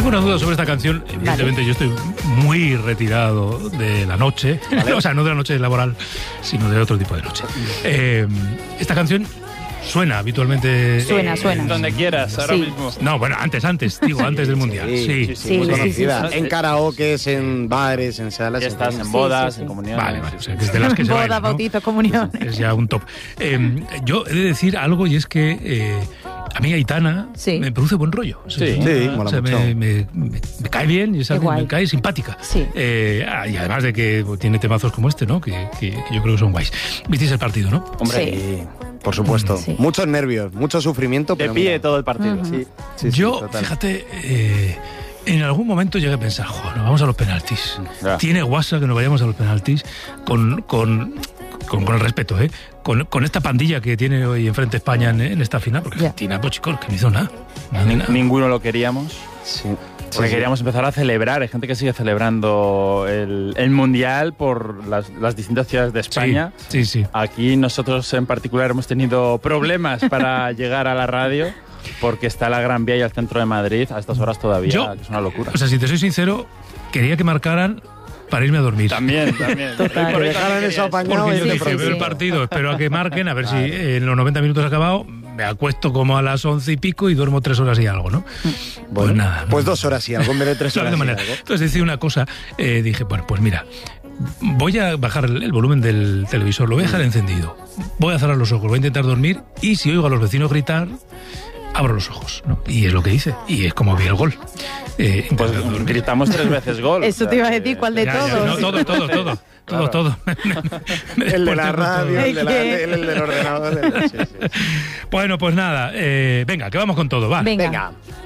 Tengo una duda sobre esta canción. Evidentemente yo estoy muy retirado de la noche, o sea, no de la noche laboral, sino de otro tipo de noche. Esta canción suena habitualmente... Suena. Donde quieras, ahora mismo. No, bueno, antes del Mundial. Sí. Muy conocida. En karaokes, en bares, en salas. Fiestas, en bodas, en comuniones. Vale, o sea, que es de las que se Boda, bailan, ¿no? bautizo, comunión. Es ya un top. Yo he de decir algo, y es que a mí Aitana me produce buen rollo. Sí, mola mucho. Me cae bien y es algo que me cae simpática. Sí. Y además de que tiene temazos como este, ¿no? Que yo creo que son guays. ¿Visteis el partido, no? Hombre, Sí. Por supuesto. Sí. Muchos nervios, mucho sufrimiento. De pero pie mira. todo el partido. Sí, Yo, total. fíjate, en algún momento llegué a pensar, nos vamos a los penaltis. Ya. Tiene guasa que nos vayamos a los penaltis con el respeto, con esta pandilla que tiene hoy enfrente España en esta final, porque Argentina, pues chicos, que no hizo nada. Nada. Ninguno lo queríamos. Sí. Porque queríamos empezar a celebrar. Hay gente que sigue celebrando el Mundial por las distintas ciudades de España. Sí. Aquí nosotros en particular hemos tenido problemas para llegar a la radio porque está la Gran Vía y el centro de Madrid a estas horas todavía, que es una locura. O sea, si te soy sincero, quería que marcaran para irme a dormir. También. Total. Por Que ahí dejaran también eso querías. apañado. Porque yo y dije, de veo el partido, espero a que marquen, a ver si en los 90 minutos ha acabado, me acuesto como a las 11 y pico y duermo 3 horas y algo, ¿no? Bueno, Pues nada. pues 2 horas y algo en vez de 3 De horas. alguna y manera. algo. Entonces decía una cosa, dije, bueno, pues mira, voy a bajar el volumen del televisor, lo voy a dejar encendido, voy a cerrar los ojos, voy a intentar dormir y si oigo a los vecinos gritar, abro los ojos, ¿no? Y es lo que hice, y es como vi el gol. Pues gritamos 3 veces gol. Eso te iba a decir, ¿cuál de todos? No, todo. Claro. Todo. El de la Por radio, todo. el el del ordenador. Sí. Bueno, pues nada, venga, que vamos con todo, va. Venga. Venga.